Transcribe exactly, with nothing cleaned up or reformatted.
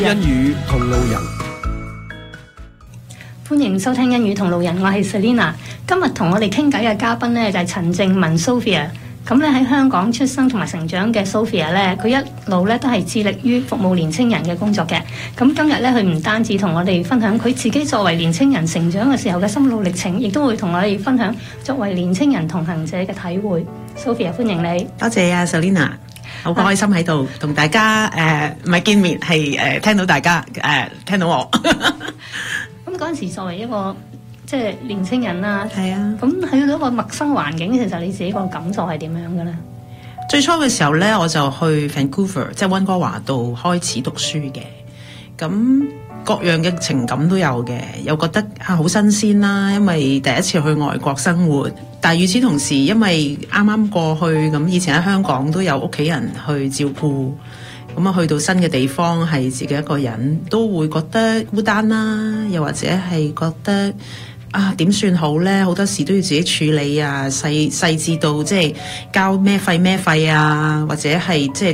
恩語同路人， 歡迎收聽恩語同路人，我係 Selina。今日同我哋傾偈嘅嘉賓呢，就係陳靜雯 Sophia。咁咧喺香港出生同埋成長嘅 Sophia 咧，佢一路咧都係致力於服務年青人嘅工作嘅。咁今日咧，佢唔單止同我哋分享佢自己作為年青人成長嘅時候嘅心路歷程，亦都會同我哋分享作為年青人同行者嘅體會。Sophia，歡迎你。 多謝啊 Selina， 好開心喺度同大家誒唔係見面，係誒、呃、聽到大家誒、呃、聽到我。 咁嗰陣時作為一個即係年青人啦， 係啊， 咁喺到一個陌生環境，其實你自己個感受係點樣嘅咧？ 最初嘅時候咧，我就去 Vancouver， 即係溫哥華度開始讀書嘅。咁各樣嘅情感都有嘅，又覺得啊好新鮮啦，因為第一次去外國生活。但係與此同時，因為啱啱過去咁，以前喺香港都有屋企人去照顧，咁啊去到新嘅地方係自己一個人，都會覺得孤單啦，又或者係覺得啊點算好呢？好多事都要自己處理啊，細細緻到即係交咩費咩費啊，或者係即係